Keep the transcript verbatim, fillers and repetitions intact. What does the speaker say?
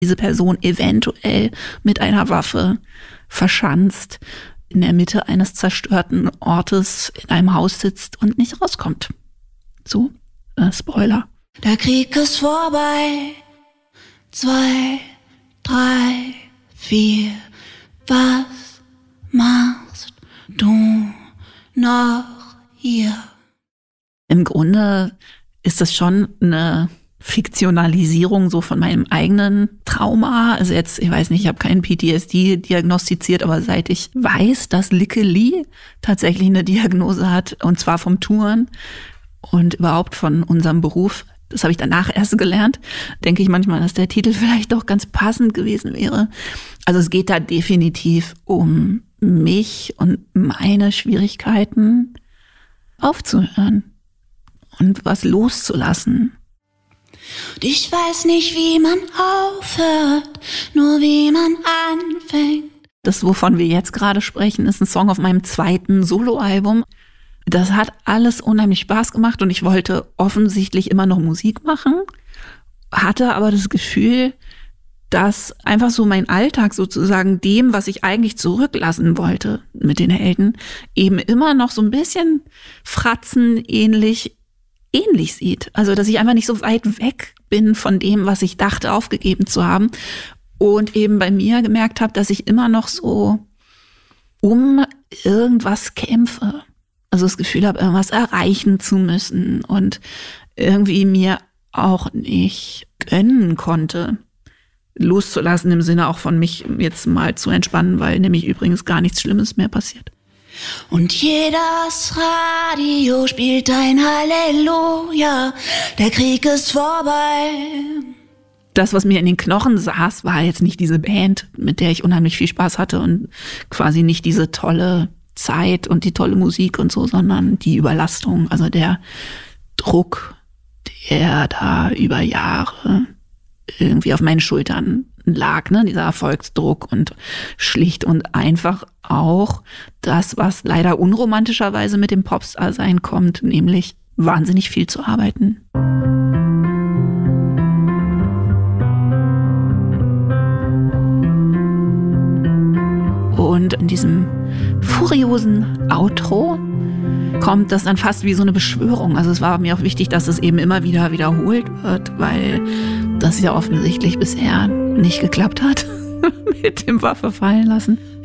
diese Person eventuell mit einer Waffe verschanzt in der Mitte eines zerstörten Ortes in einem Haus sitzt und nicht rauskommt. So, äh, Spoiler. Der Krieg ist vorbei. Zwei, drei, vier. Was machst du noch hier? Im Grunde ist das schon eine Fiktionalisierung so von meinem eigenen Trauma. Also jetzt, ich weiß nicht, ich habe keinen P T S D diagnostiziert, aber seit ich weiß, dass Lykke Li tatsächlich eine Diagnose hat, und zwar vom Touren und überhaupt von unserem Beruf, das habe ich danach erst gelernt, denke ich manchmal, dass der Titel vielleicht doch ganz passend gewesen wäre. Also es geht da definitiv um mich und meine Schwierigkeiten aufzuhören und was loszulassen. Und ich weiß nicht, wie man aufhört, nur wie man anfängt. Das, wovon wir jetzt gerade sprechen, ist ein Song auf meinem zweiten Soloalbum. Das hat alles unheimlich Spaß gemacht und ich wollte offensichtlich immer noch Musik machen, hatte aber das Gefühl, dass einfach so mein Alltag sozusagen dem, was ich eigentlich zurücklassen wollte mit den Helden, eben immer noch so ein bisschen fratzenähnlich ähnlich sieht. Also, dass ich einfach nicht so weit weg bin von dem, was ich dachte, aufgegeben zu haben. Und eben bei mir gemerkt habe, dass ich immer noch so um irgendwas kämpfe. Also das Gefühl habe, irgendwas erreichen zu müssen und irgendwie mir auch nicht gönnen konnte, loszulassen im Sinne auch von mich jetzt mal zu entspannen, weil nämlich übrigens gar nichts Schlimmes mehr passiert. Und jedes Radio spielt ein Halleluja, der Krieg ist vorbei. Das, was mir in den Knochen saß, war jetzt nicht diese Band, mit der ich unheimlich viel Spaß hatte und quasi nicht diese tolle Zeit und die tolle Musik und so, sondern die Überlastung, also der Druck, der da über Jahre irgendwie auf meinen Schultern lag, ne, dieser Erfolgsdruck und schlicht und einfach auch das, was leider unromantischerweise mit dem Popstar-Sein kommt, nämlich wahnsinnig viel zu arbeiten. Und in diesem furiosen Outro kommt das dann fast wie so eine Beschwörung. Also es war mir auch wichtig, dass es eben immer wieder wiederholt wird, weil das ja offensichtlich bisher nicht geklappt hat mit dem Waffe fallen lassen.